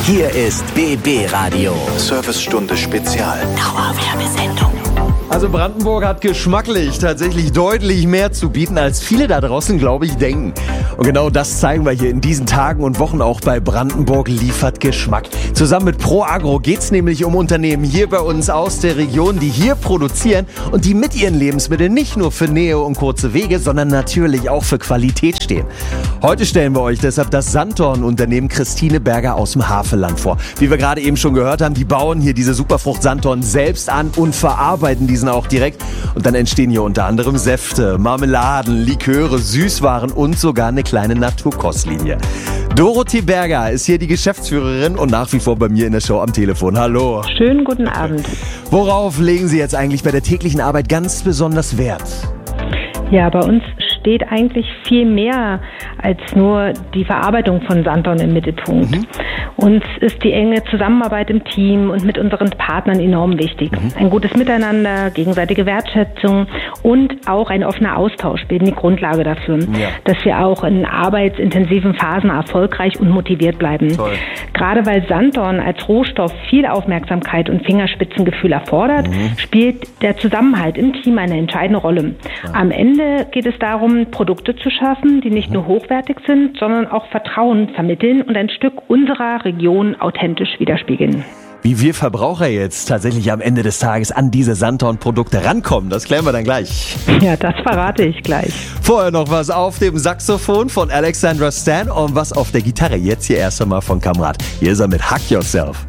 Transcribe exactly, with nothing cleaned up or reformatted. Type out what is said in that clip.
Hier ist B B Radio. Servicestunde Spezial. Dauerwerbesendung. Also Brandenburg hat geschmacklich tatsächlich deutlich mehr zu bieten, als viele da draußen, glaube ich, denken. Und genau das zeigen wir hier in diesen Tagen und Wochen auch bei Brandenburg liefert Geschmack. Zusammen mit ProAgro geht's nämlich um Unternehmen hier bei uns aus der Region, die hier produzieren und die mit ihren Lebensmitteln nicht nur für Nähe und kurze Wege, sondern natürlich auch für Qualität stehen. Heute stellen wir euch deshalb das Sanddorn-Unternehmen Christine Berger aus dem Havelland vor. Wie wir gerade eben schon gehört haben, die bauen hier diese Superfrucht Sanddorn selbst an und verarbeiten diesen auch direkt. Und dann entstehen hier unter anderem Säfte, Marmeladen, Liköre, Süßwaren und sogar eine kleine Naturkostlinie. Dorothee Berger ist hier die Geschäftsführerin und nach wie vor bei mir in der Show am Telefon. Hallo. Schönen guten Abend. Worauf legen Sie jetzt eigentlich bei der täglichen Arbeit ganz besonders Wert? Ja, bei uns steht eigentlich viel mehr als nur die Verarbeitung von Sanddorn im Mittelpunkt. Mhm. Uns ist die enge Zusammenarbeit im Team und mit unseren Partnern enorm wichtig. Mhm. Ein gutes Miteinander, gegenseitige Wertschätzung und auch ein offener Austausch bilden die Grundlage dafür, ja. dass wir auch in arbeitsintensiven Phasen erfolgreich und motiviert bleiben. Toll. Gerade weil Sanddorn als Rohstoff viel Aufmerksamkeit und Fingerspitzengefühl erfordert, mhm. spielt der Zusammenhalt im Team eine entscheidende Rolle. Ja. Am Ende geht es darum, Produkte zu schaffen, die nicht nur hochwertig sind, sondern auch Vertrauen vermitteln und ein Stück unserer Region authentisch widerspiegeln. Wie wir Verbraucher jetzt tatsächlich am Ende des Tages an diese Sanddorn-Produkte rankommen, das klären wir dann gleich. Ja, das verrate ich gleich. Vorher noch was auf dem Saxophon von Alexandra Stan und was auf der Gitarre. Jetzt hier erst einmal von Kamrat. Hier ist er mit Hack Yourself.